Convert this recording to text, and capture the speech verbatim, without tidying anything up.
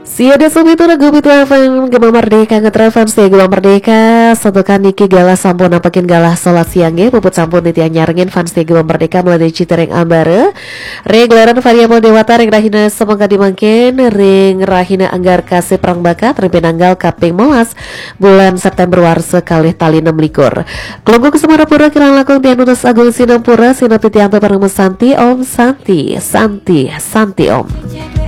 Siada sumitu lagu itu Evan Gema Merdeka ngetrevan sih Gema Merdeka satukan Niki galah sampun nampakin galah sholat siangnya puput sampun niti anyarengin fans Gema Merdeka melalui citereng ambare reglaran variabel dewata ring rahina semangka dimangkin ring rahina anggar kasih perang bakat ring penanggal kaping melas bulan September warsa kalih tali enam likur kelompok kesemarapura kirang lakung tianunas agung sinampura sinapitianto parang mesanti om santi santi santi om.